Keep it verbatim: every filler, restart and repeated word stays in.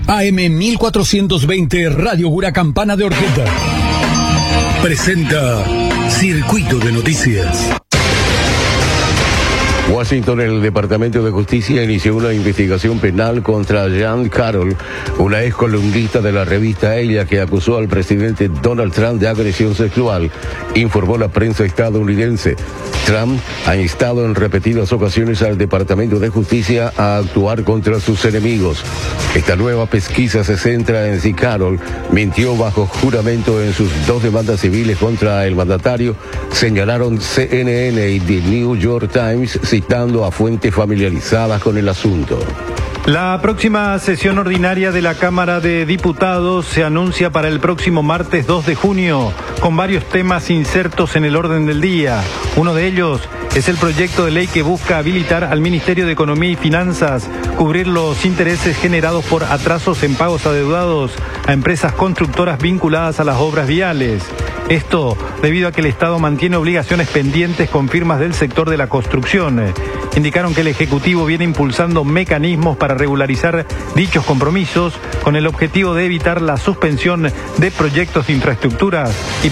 A M mil cuatrocientos veinte Radio Huracampana de Orqueta presenta Circuito de Noticias. Washington, el Departamento de Justicia inició una investigación penal contra Jean Carroll, una ex columnista de la revista Ella que acusó al presidente Donald Trump de agresión sexual, informó la prensa estadounidense. Trump ha instado en repetidas ocasiones al Departamento de Justicia a actuar contra sus enemigos. Esta nueva pesquisa se centra en si Carroll mintió bajo juramento en sus dos demandas civiles contra el mandatario, señalaron C N N y The New York Times, citando a fuentes familiarizadas con el asunto. La próxima sesión ordinaria de la Cámara de Diputados se anuncia para el próximo martes dos de junio, con varios temas insertos en el orden del día. Uno de ellos es el proyecto de ley que busca habilitar al Ministerio de Economía y Finanzas cubrir los intereses generados por atrasos en pagos adeudados a empresas constructoras vinculadas a las obras viales. Esto debido a que el Estado mantiene obligaciones pendientes con firmas del sector de la construcción. Indicaron que el Ejecutivo viene impulsando mecanismos para regularizar dichos compromisos con el objetivo de evitar la suspensión de proyectos de infraestructuras y